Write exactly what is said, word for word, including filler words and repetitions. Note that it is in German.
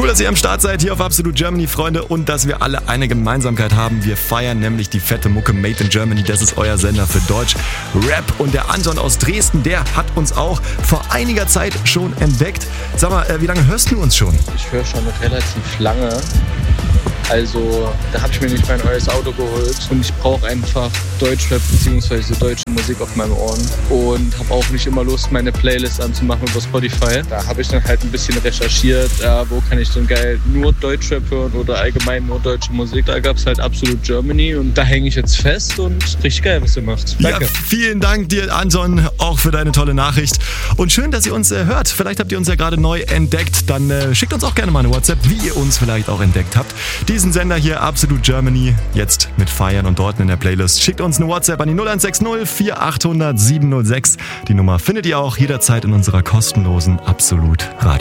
Cool, dass ihr am Start seid hier auf Absolute Germany, Freunde, und dass wir alle eine Gemeinsamkeit haben. Wir feiern nämlich die fette Mucke Made in Germany. Das ist euer Sender für Deutsch Rap. Und der Anton aus Dresden, der hat uns auch vor einiger Zeit schon entdeckt. Sag mal, wie lange hörst du uns schon? Ich höre schon relativ lange. Also, da habe ich mir nicht mein neues Auto geholt und ich brauche einfach Deutschrap bzw. deutsche Musik auf meinen Ohren und habe auch nicht immer Lust, meine Playlist anzumachen über Spotify. Da habe ich dann halt ein bisschen recherchiert, ja, wo kann ich denn geil nur Deutschrap hören oder allgemein nur deutsche Musik. Da gab es halt Absolute Germany und da hänge ich jetzt fest und richtig geil, was ihr macht. Danke. Ja, vielen Dank dir, Anton, auch für deine tolle Nachricht. Und schön, dass ihr uns äh, hört. Vielleicht habt ihr uns ja gerade neu entdeckt. Dann äh, schickt uns auch gerne mal eine WhatsApp, wie ihr uns vielleicht auch entdeckt habt. Diesen Sender hier, Absolute Germany, jetzt mit Feiern und dort in der Playlist. Schickt uns eine WhatsApp an die null eins sechs null vier acht null null sieben null sechs. Die Nummer findet ihr auch jederzeit in unserer kostenlosen Absolut Radio.